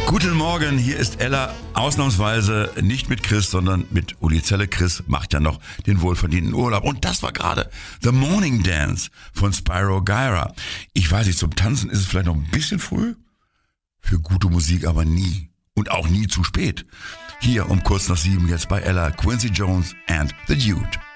Guten Morgen, hier ist Ella, ausnahmsweise nicht mit Chris, sondern mit Uli Zelle. Chris macht ja noch den wohlverdienten Urlaub. Und das war gerade The Morning Dance von Spyro Gyra. Ich weiß nicht, zum Tanzen ist es vielleicht noch ein bisschen früh, für gute Musik aber nie. Und auch nie zu spät. Hier um kurz nach 7 jetzt bei Ella, Quincy Jones and The Dude.